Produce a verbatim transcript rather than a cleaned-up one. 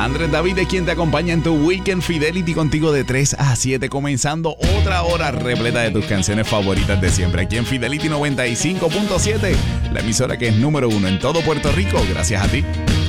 Andrés David es quien te acompaña en tu Weekend Fidelity, contigo de tres a siete, comenzando otra hora repleta de tus canciones favoritas de siempre. Aquí en Fidelity noventa y cinco punto siete, la emisora que es número uno en todo Puerto Rico, gracias a ti.